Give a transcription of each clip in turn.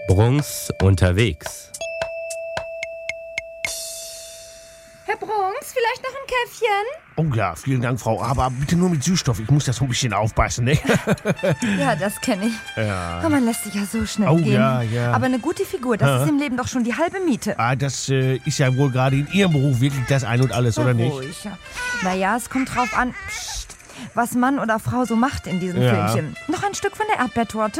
Bruns unterwegs. Herr Bruns, vielleicht noch ein Käffchen? Oh ja, vielen Dank, Frau. Aber bitte nur mit Süßstoff. Ich muss das so ein bisschen aufpassen, ne? Ja, das kenne ich. Ja. Aber man lässt sich ja so schnell Oh, gehen. ja. Aber eine gute Figur, das ist im Leben doch schon die halbe Miete. Das ist ja wohl gerade in Ihrem Beruf wirklich das Ein und Alles, oder nicht? Ruhig, ja. Naja, es kommt drauf an, was Mann oder Frau so macht in diesem Filmchen. Noch ein Stück von der Erdbeertorte?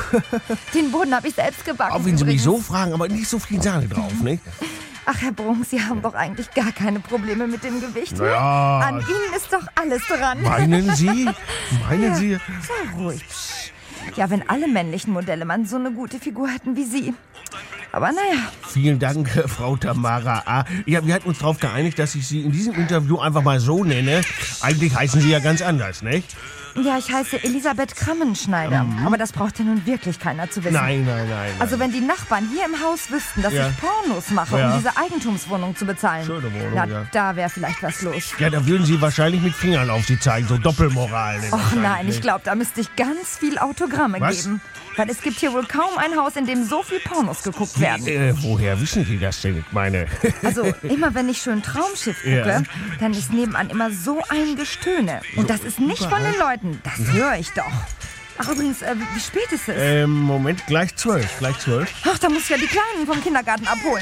Den Boden habe ich selbst gebacken. Auch wenn Sie mich übrigens. so fragen, aber nicht so viel Sahne drauf, ne? Ach, Herr Bruns, Sie haben doch eigentlich gar keine Probleme mit dem Gewicht. Ne? Ja. An Ihnen ist doch alles dran. Meinen Sie? Meinen Sie? Sei ruhig. Psch. Ja, wenn alle männlichen Modelle mal so eine gute Figur hätten wie Sie. Aber naja. Vielen Dank, Frau Tamara A. Ja, wir hatten uns darauf geeinigt, dass ich Sie in diesem Interview einfach mal so nenne. Eigentlich heißen Sie ja ganz anders, nicht? Ja, ich heiße Elisabeth Krammenschneider. Aber das braucht ja nun wirklich keiner zu wissen. Nein. Also wenn die Nachbarn hier im Haus wüssten, dass ich Pornos mache, um diese Eigentumswohnung zu bezahlen, Schöne Wohnung, na, ja. da wäre vielleicht was los. Ja, da würden Sie wahrscheinlich mit Fingern auf Sie zeigen, so Doppelmoral. Och nein, ich glaube, da müsste ich ganz viel Autogramme Was? geben. Weil es gibt hier wohl kaum ein Haus, in dem so viel Pornos geguckt werden. Woher wissen Sie das denn? Ich meine... Also immer wenn ich schön Traumschiff gucke, Ja. dann ist nebenan immer so ein Gestöhne. Und das ist nicht von den Leuten, das höre ich doch. Ach übrigens, wie spät ist es? Moment, gleich 12. Ach, da muss ich ja die Kleinen vom Kindergarten abholen.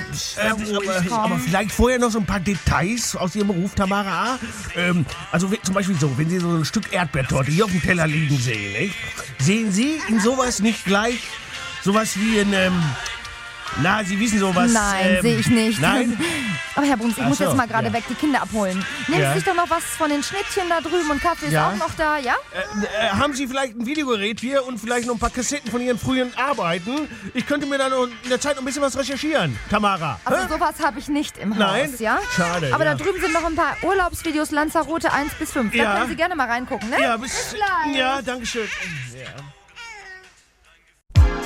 Aber vielleicht vorher noch so ein paar Details aus Ihrem Beruf, Tamara A. Also zum Beispiel so, wenn Sie so ein Stück Erdbeertorte hier auf dem Teller liegen sehen, nicht? Sehen Sie in sowas nicht gleich sowas wie ein... Na, Sie wissen sowas... Nein, sehe ich nicht. Nein? Aber Herr Bruns, ich Ach muss so, jetzt mal gerade ja. weg die Kinder abholen. Nehmen Ja. Sie sich doch noch was von den Schnittchen da drüben und Kaffee ist Ja. auch noch da, ja? Haben Sie vielleicht ein Videogerät hier und vielleicht noch ein paar Kassetten von Ihren frühen Arbeiten? Ich könnte mir dann in der Zeit noch ein bisschen was recherchieren, Tamara. Also sowas habe ich nicht im Nein? Haus, ja? Schade, Aber ja. da drüben sind noch ein paar Urlaubsvideos Lanzarote 1 bis 5. Da Ja. können Sie gerne mal reingucken, ne? Ja, bis gleich. Ja, danke schön.